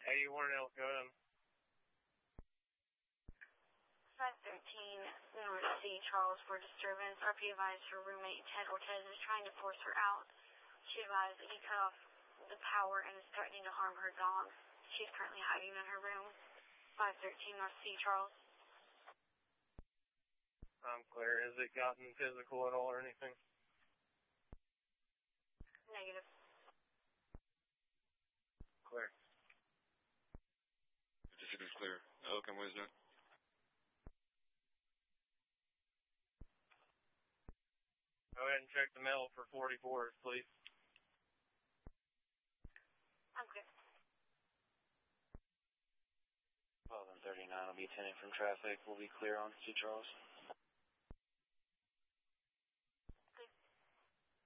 81 Elk, go ahead. 513 North C, Charles, for disturbance. RP advised her roommate Ted Ortez is trying to force her out. She advised that he cut off the power and is threatening to harm her dog. She's currently hiding in her room. 513 North C, Charles. I'm clear. Has it gotten physical at all or anything? Negative. Clear. 56 is clear. Elk, and what is that? Go ahead and check the mail for 44s, please. I'm clear. 12 and 39 will be attending from traffic. We'll be clear on C. Charles.